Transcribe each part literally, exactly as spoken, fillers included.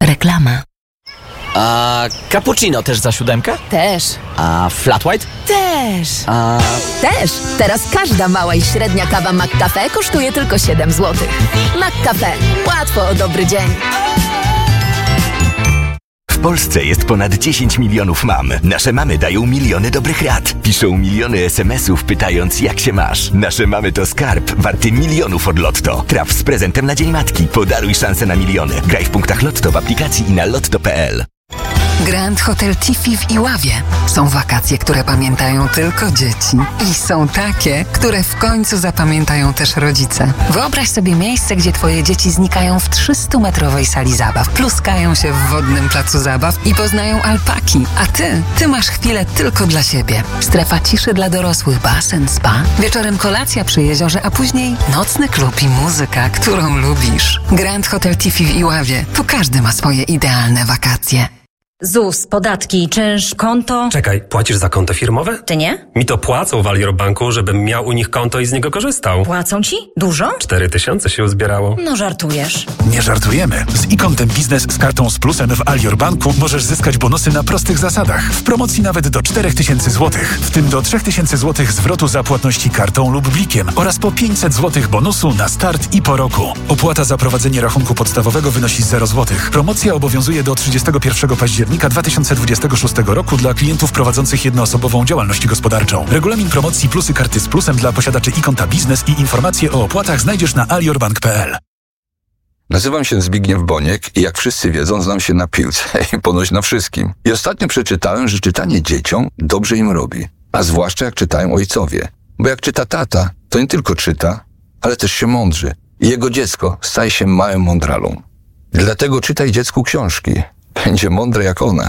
Reklama. A cappuccino też za siódemkę? Też. A flat white? Też. A... Też. Teraz każda mała i średnia kawa McCafe kosztuje tylko siedem złotych. McCafe. Łatwo o dobry dzień. W Polsce jest ponad dziesięć milionów mam. Nasze mamy dają miliony dobrych rad. Piszą miliony es em esów pytając, jak się masz. Nasze mamy to skarb warty milionów od Lotto. Traf z prezentem na Dzień Matki. Podaruj szansę na miliony. Graj w punktach Lotto w aplikacji i na lotto kropka pe el. Grand Hotel Tiffy w Iławie. Są wakacje, które pamiętają tylko dzieci. I są takie, które w końcu zapamiętają też rodzice. Wyobraź sobie miejsce, gdzie twoje dzieci znikają w trzystumetrowej sali zabaw, pluskają się w wodnym placu zabaw i poznają alpaki. A ty, ty masz chwilę tylko dla siebie. Strefa ciszy dla dorosłych, basen, spa. Wieczorem kolacja przy jeziorze, a później nocny klub i muzyka, którą lubisz. Grand Hotel Tiffy w Iławie. Tu każdy ma swoje idealne wakacje. ZUS, podatki, czynsz, konto. Czekaj, płacisz za konto firmowe? Ty nie? Mi to płacą w Alior Banku, żebym miał u nich konto i z niego korzystał. Płacą ci? Dużo? Cztery tysiące się uzbierało. No żartujesz. Nie żartujemy. Z e-kontem biznes z kartą z plusem w Alior Banku możesz zyskać bonusy na prostych zasadach. W promocji nawet do cztery tysiące złotych. W tym do trzy tysiące złotych zwrotu za płatności kartą lub blikiem oraz po pięćset złotych bonusu na start i po roku. Opłata za prowadzenie rachunku podstawowego wynosi zero złotych. Promocja obowiązuje do trzydziestego pierwszego października dwa tysiące dwudziestego szóstego roku dla klientów prowadzących jednoosobową działalność gospodarczą. Regulamin promocji plusy karty z plusem dla posiadaczy e-konta biznes i informacje o opłatach znajdziesz na aliorbank kropka pe el. Nazywam się Zbigniew Boniek i jak wszyscy wiedzą, znam się na piłce i ponoć na wszystkim. I ostatnio przeczytałem, że czytanie dzieciom dobrze im robi. A zwłaszcza jak czytają ojcowie. Bo jak czyta tata, to nie tylko czyta, ale też się mądrzy. I jego dziecko staje się małym mądralą. Dlatego czytaj dziecku książki. Będzie mądre jak ona.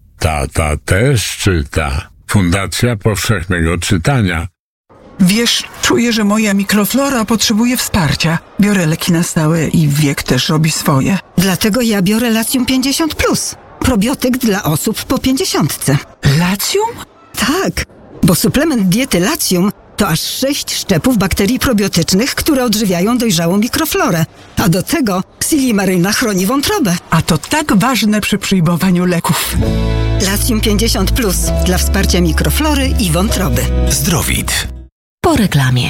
Tata też czyta. Fundacja Powszechnego Czytania. Wiesz, czuję, że moja mikroflora potrzebuje wsparcia. Biorę leki na stałe i wiek też robi swoje. Dlatego ja biorę Latium pięćdziesiąt plus. Probiotyk dla osób po pięćdziesiątce. Latium? Tak, bo suplement diety Latium to aż sześć szczepów bakterii probiotycznych, które odżywiają dojrzałą mikroflorę. A do tego Silimaryna chroni wątrobę. A to tak ważne przy przyjmowaniu leków. Latium pięćdziesiąt plus dla wsparcia mikroflory i wątroby. Zdrowit. Po reklamie.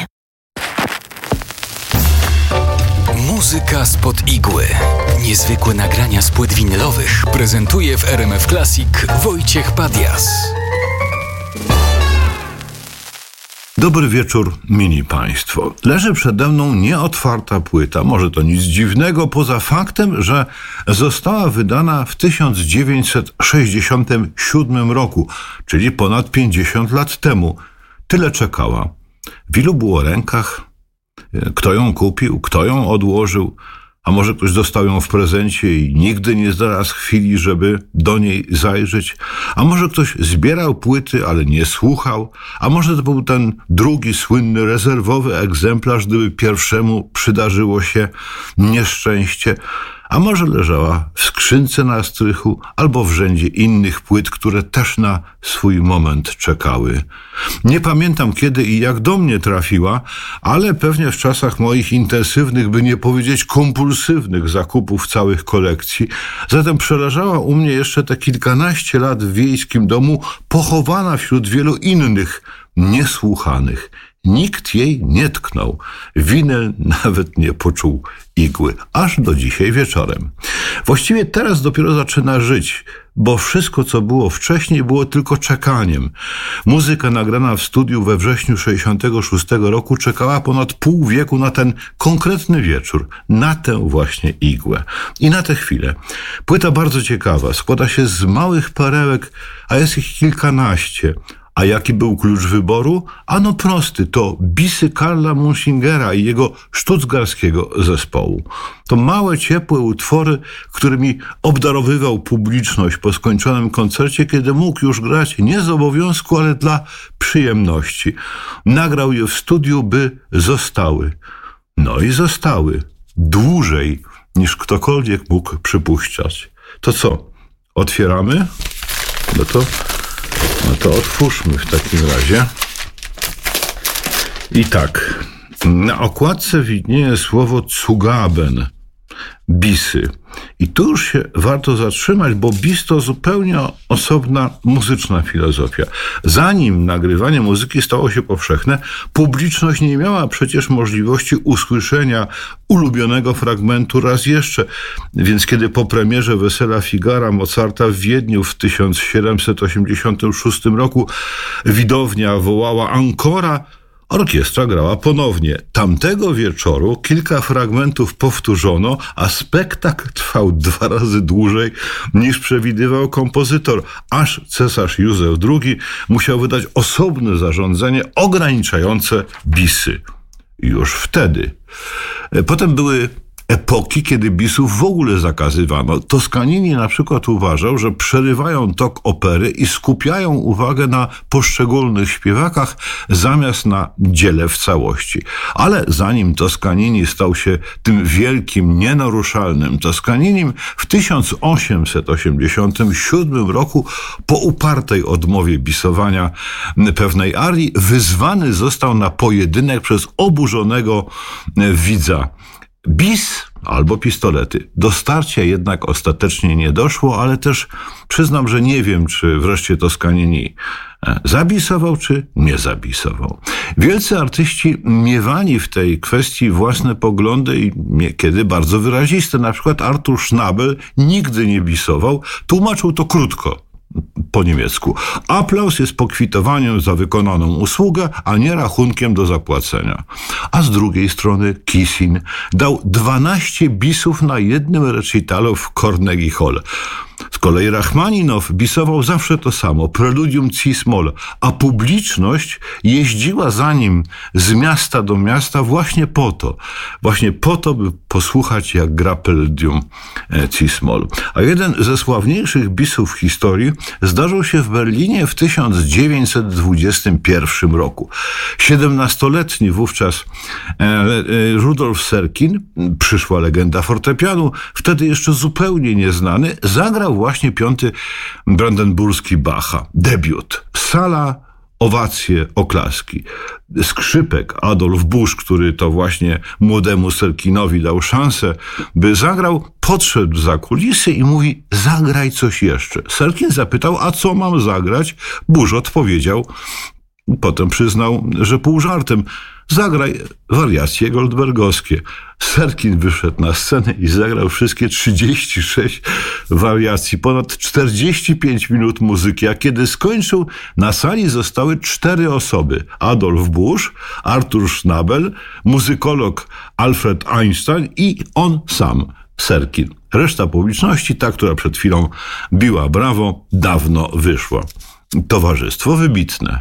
Muzyka spod igły. Niezwykłe nagrania z płyt winylowych prezentuje w R M F Classic Wojciech Padias. Dobry wieczór, mini państwo. Leży przede mną nieotwarta płyta. Może to nic dziwnego, poza faktem, że została wydana w tysiąc dziewięćset sześćdziesiątym siódmym roku, czyli ponad pięćdziesiąt lat temu. Tyle czekała. W ilu było rękach? Kto ją kupił? Kto ją odłożył? A może ktoś dostał ją w prezencie i nigdy nie znalazł chwili, żeby do niej zajrzeć? A może ktoś zbierał płyty, ale nie słuchał? A może to był ten drugi słynny rezerwowy egzemplarz, gdyby pierwszemu przydarzyło się nieszczęście? A może leżała w skrzynce na strychu albo w rzędzie innych płyt, które też na swój moment czekały. Nie pamiętam kiedy i jak do mnie trafiła, ale pewnie w czasach moich intensywnych, by nie powiedzieć kompulsywnych zakupów całych kolekcji. Zatem przeleżała u mnie jeszcze te kilkanaście lat w wiejskim domu, pochowana wśród wielu innych, niesłuchanych. Nikt jej nie tknął. Winyl nawet nie poczuł igły. Aż do dzisiaj wieczorem. Właściwie teraz dopiero zaczyna żyć, bo wszystko, co było wcześniej, było tylko czekaniem. Muzyka nagrana w studiu we wrześniu sześćdziesiątego szóstego roku czekała ponad pół wieku na ten konkretny wieczór, na tę właśnie igłę. I na tę chwilę. Płyta bardzo ciekawa, składa się z małych perełek, a jest ich kilkanaście. A jaki był klucz wyboru? Ano prosty, to bisy Karla Munsingera i jego sztucgarskiego zespołu. To małe, ciepłe utwory, którymi obdarowywał publiczność po skończonym koncercie, kiedy mógł już grać nie z obowiązku, ale dla przyjemności. Nagrał je w studiu, by zostały. No i zostały. Dłużej niż ktokolwiek mógł przypuszczać. To co? Otwieramy? No to... No to otwórzmy w takim razie. I tak, na okładce widnieje słowo Zugaben. bisy. I tu już się warto zatrzymać, bo bis to zupełnie osobna muzyczna filozofia. Zanim nagrywanie muzyki stało się powszechne, publiczność nie miała przecież możliwości usłyszenia ulubionego fragmentu raz jeszcze. Więc kiedy po premierze Wesela Figara Mozarta w Wiedniu w tysiąc siedemset osiemdziesiątym szóstym roku widownia wołała ancora, orkiestra grała ponownie. Tamtego wieczoru kilka fragmentów powtórzono, a spektakl trwał dwa razy dłużej niż przewidywał kompozytor, aż cesarz Józef drugi musiał wydać osobne zarządzenie ograniczające bisy. Już wtedy. Potem były epoki, kiedy bisów w ogóle zakazywano. Toscanini na przykład uważał, że przerywają tok opery i skupiają uwagę na poszczególnych śpiewakach zamiast na dziele w całości. Ale zanim Toscanini stał się tym wielkim, nienaruszalnym Toscaninim, w tysiąc osiemset osiemdziesiątym siódmym roku po upartej odmowie bisowania pewnej arii wyzwany został na pojedynek przez oburzonego widza. Bis albo pistolety. Do starcia jednak ostatecznie nie doszło, ale też przyznam, że nie wiem, czy wreszcie Toscanini zabisował, czy nie zabisował. Wielcy artyści miewali w tej kwestii własne poglądy i niekiedy bardzo wyraziste. Na przykład Artur Schnabel nigdy nie bisował, tłumaczył to krótko. Po niemiecku. Aplauz jest pokwitowaniem za wykonaną usługę, a nie rachunkiem do zapłacenia. A z drugiej strony Kissin dał dwanaście bisów na jednym recitalu w Carnegie Hall. Z kolei Rachmaninow bisował zawsze to samo, preludium cis-moll, a publiczność jeździła za nim z miasta do miasta właśnie po to, właśnie po to, by posłuchać, jak gra preludium cis-moll. A jeden ze sławniejszych bisów w historii zdarzył się w Berlinie w tysiąc dziewięćset dwudziestym pierwszym roku. siedemnastoletni wówczas Rudolf Serkin, przyszła legenda fortepianu, wtedy jeszcze zupełnie nieznany, zagrał właśnie piąty brandenburski Bacha. Debiut. Sala, owacje, oklaski. Skrzypek Adolf Busch, który to właśnie młodemu Serkinowi dał szansę, by zagrał, podszedł za kulisy i mówi: zagraj coś jeszcze. Serkin zapytał: a co mam zagrać? Busch odpowiedział, potem przyznał, że pół żartem: zagraj wariacje goldbergowskie. Serkin wyszedł na scenę i zagrał wszystkie trzydzieści sześć wariacji, ponad czterdzieści pięć minut muzyki, a kiedy skończył, na sali zostały cztery osoby. Adolf Busch, Artur Schnabel, muzykolog Alfred Einstein i on sam, Serkin. Reszta publiczności, ta, która przed chwilą biła brawo, dawno wyszła. Towarzystwo wybitne,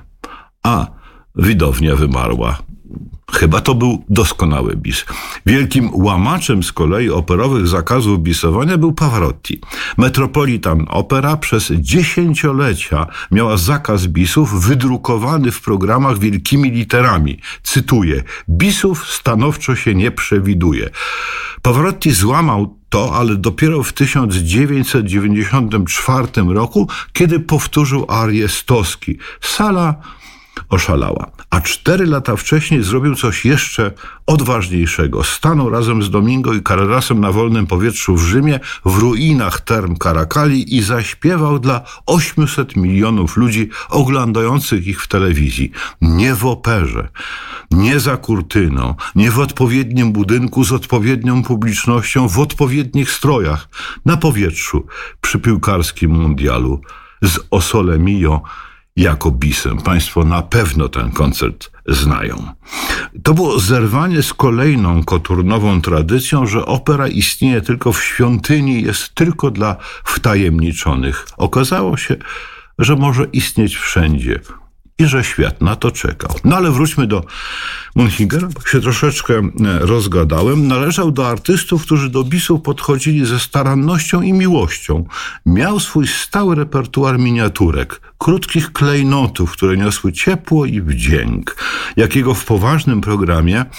a widownia wymarła. Chyba to był doskonały bis. Wielkim łamaczem z kolei operowych zakazów bisowania był Pavarotti. Metropolitan Opera przez dziesięciolecia miała zakaz bisów wydrukowany w programach wielkimi literami. Cytuję: bisów stanowczo się nie przewiduje. Pavarotti złamał to, ale dopiero w tysiąc dziewięćset dziewięćdziesiątym czwartym roku, kiedy powtórzył arię z Toski. Sala oszalała. A cztery lata wcześniej zrobił coś jeszcze odważniejszego. Stanął razem z Domingo i Carrerasem na wolnym powietrzu w Rzymie, w ruinach term Caracali i zaśpiewał dla ośmiuset milionów ludzi oglądających ich w telewizji. Nie w operze, nie za kurtyną, nie w odpowiednim budynku z odpowiednią publicznością, w odpowiednich strojach, na powietrzu, przy piłkarskim mundialu z O Sole Mio jako bisem. Państwo na pewno ten koncert znają. To było zerwanie z kolejną koturnową tradycją, że opera istnieje tylko w świątyni, jest tylko dla wtajemniczonych. Okazało się, że może istnieć wszędzie i że świat na to czekał. No ale wróćmy do Munchingera, bo się troszeczkę rozgadałem. Należał do artystów, którzy do bisów podchodzili ze starannością i miłością. Miał swój stały repertuar miniaturek, krótkich klejnotów, które niosły ciepło i wdzięk, jakiego w poważnym programie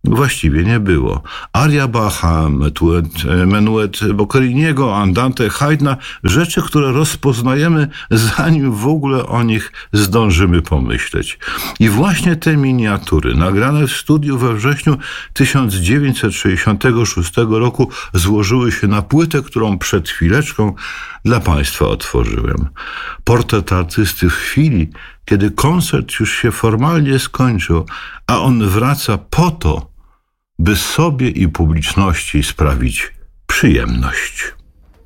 właściwie nie było. Aria Bacha, menuet Boccheriniego, Andante Haydna, rzeczy, które rozpoznajemy, zanim w ogóle o nich zdążymy pomyśleć. I właśnie te miniatury, nagrane w studiu we wrześniu tysiąc dziewięćset sześćdziesiątego szóstego roku, złożyły się na płytę, którą przed chwileczką dla Państwa otworzyłem. Portret artysty w chwili, kiedy koncert już się formalnie skończył, a on wraca po to, by sobie i publiczności sprawić przyjemność.